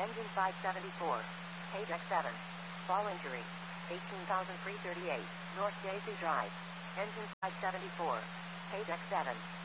Engine 574. Page X7. Fall injury. 18,338. North Daisy Drive. Engine 574. Page X7.